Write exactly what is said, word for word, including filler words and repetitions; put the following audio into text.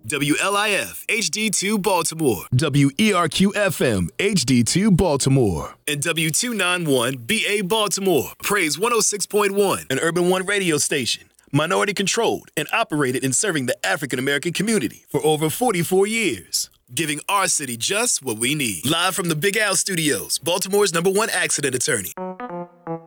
W L I F H D two Baltimore. W E R Q F M H D two Baltimore. And W two ninety-one B A Baltimore. Praise one oh six point one, an Urban One radio station. Minority controlled and operated in serving the African American community for over forty-four years. Giving our city just what we need. Live from the Big Al Studios, Baltimore's number one accident attorney.